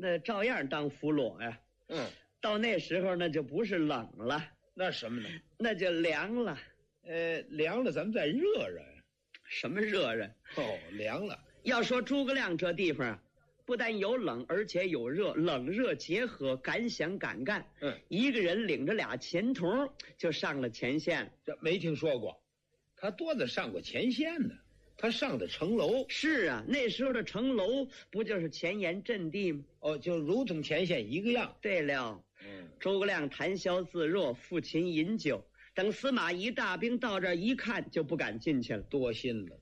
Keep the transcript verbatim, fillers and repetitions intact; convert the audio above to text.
那照样当俘虏呀。 嗯， 到那时候那就不是冷了， 那什么呢？ 那就凉了。 呃，凉了咱们再热热呀。 什么热热？ 哦，凉了。 要说诸葛亮这地方啊，不但有冷，而且有热，冷热结合，敢想敢干。 嗯， 一个人领着俩前童就上了前线。 这没听说过，他多的上过前线呢。他上的城楼。 是啊，那时候的城楼不就是前沿阵地吗？ 哦，就如同前线一个样。 对了， 嗯， 诸葛亮谈笑自若，抚琴饮酒。等司马懿大兵到这儿一看，就不敢进去了， 多心了。